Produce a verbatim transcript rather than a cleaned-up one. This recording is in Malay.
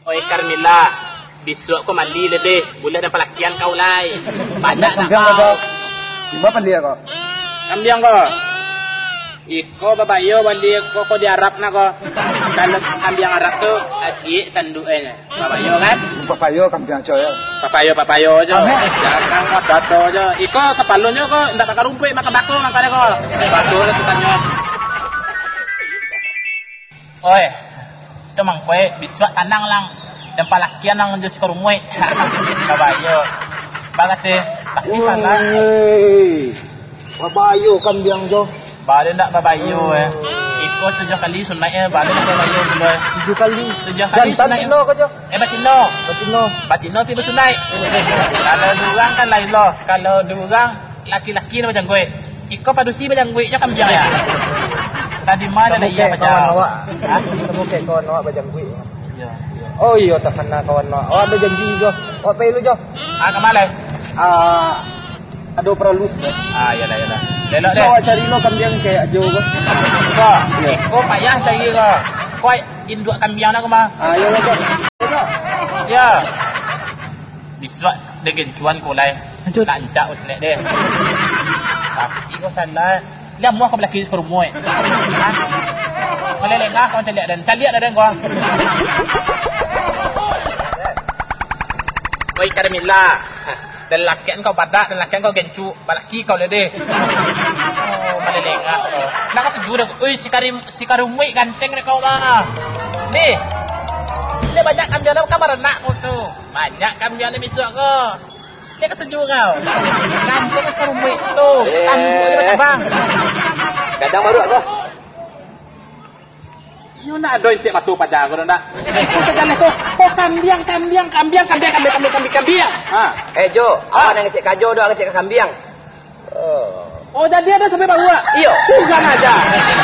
Oi Carmilla, besok kau mandi lebih. Boleh dapat lakian kau lai. Banyak nak kau. Gimana pandia kau? Kambiang kau. Iko babayo bali ko ko di Arab na ko. Kalau kambiang Arab tu adik tanduknya. Babayo kan? Papayo kambiang coy. Papayo papayo aja. Jangan kau dato aja. Iko kepalonyo ko ndak bakar rumput makan bako makane ko. Bako tu tanya. Oi. Tu mang kowe biswa tanang lang dan palakian nang jos ke rumah. Babayo. Bagate tapi sana. Papayo kambiang jo. Balik nak babayo eh. Ikut tujuh kali sunatnya balik nak babayo dulu. Tujuh kali. Tujuh kali sunat. Batino kau jo. Eh batino. Batino. Batino pi bersunat. Kalau durang kan lain loh. Kalau durang laki-laki macam gue. Ikut padusi macam gue je kan macam ya. Tadi mana dah iya macam. Hah? Semua kayak kawan awak macam gue. Ya. Oh iya tak kena kawan awak. Oh ada janji jo. Awak pay lu jo. Ah kemana? Ah ada peralus dah. Ah yalah yalah. Lelok deh. So cari lo kambiang kayak ajo ko. Ko. Ko payah cari ko. Ko induk kambiang nak ko mah. Ah ya jo. Ya. Bisa dengan cuan ko lai. Nak jak uslet deh. Tapi ko salah. Dia muah ko belaki ke rumah. Ha. Kalau lengah kau cari dan cari ada ko. Oi Carmilla. Dan lakian kau badak dan lakian kau gencu balaki kau lede. Oh malelengah kau. Nak kata jurang. Oi si Karim si Karumui ganteng ni kau mah. Ni. Dia banyak kambian dalam kamar nak kau tu. Banyak kambian ni besok kau. Dia kata jurang. Ganteng si Karumui tu. Tanduk dia macam bang. Kadang baru aku. You nak doin cik batu pajar kau nak. Kau jalan kau. Kau kambiang kambiang kambiang kambiang kambiang kambiang kambiang kambiang. Ha. Eh Jo, awak nak ngecek kajo doang ngecek kambiang. Oh. Oh jadi ada sampai bawa. Iyo. Bukan aja.